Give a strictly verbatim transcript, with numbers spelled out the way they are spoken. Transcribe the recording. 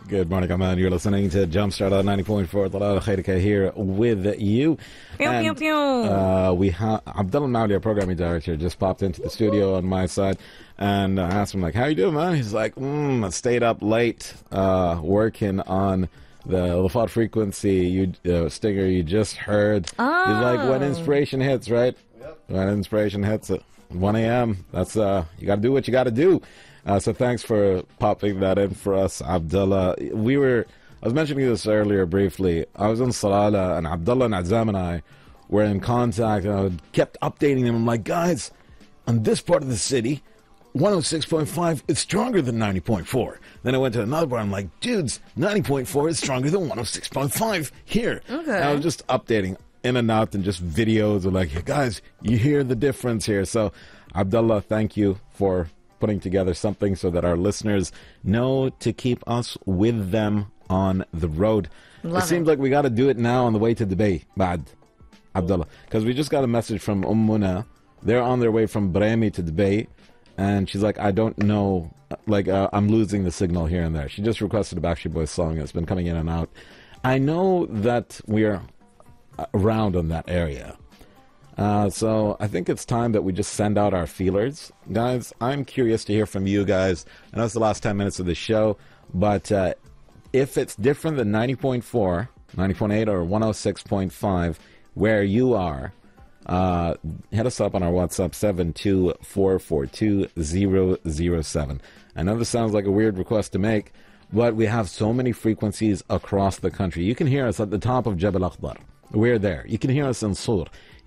Good morning, Aman. You're listening to Jumpstart on ninety point four. Talal Khairika here with you. Pew, and, pew, pew. Uh, we ha- Abdullah Mawli, our programming director, just popped into the studio on my side, and I asked him, like, how you doing, man? He's like, mm, I stayed up late uh, working on the Lafat frequency, you uh, stinger you just heard. Oh. He's like, when inspiration hits, right? Yep. When inspiration hits at one a.m., that's, uh, you got to do what you got to do. Uh, so thanks for popping that in for us, Abdullah. We were, I was mentioning this earlier briefly. I was in Salalah, and Abdullah and Azam and I were in contact, and I kept updating them. I'm like, guys, on this part of the city, one oh six point five is stronger than ninety point four. Then I went to another part. I'm like, dudes, ninety point four is stronger than one oh six point five here. Okay. And I was just updating in and out and just videos of like, guys, you hear the difference here. So, Abdullah, thank you for putting together something so that our listeners know to keep us with them on the road. Love it seems it. like we got to do it now on the way to Dubai, Bad, Abdullah, because we just got a message from Ummuna. They're on their way from Brahmi to Dubai, and she's like, I don't know, like, uh, I'm losing the signal here and there. She just requested a Backstreet Boys song that's been coming in and out. I know that we're around in that area. Uh, so I think it's time that we just send out our feelers. Guys, I'm curious to hear from you guys. I know it's the last ten minutes of the show, but uh, if it's different than ninety point four, ninety point eight, or one oh six point five, where you are, uh, hit us up on our WhatsApp, seven two four four two zero zero seven. I know this sounds like a weird request to make, but we have so many frequencies across the country. You can hear us at the top of Jabal Akhdar. We're there. You can hear us in Sur.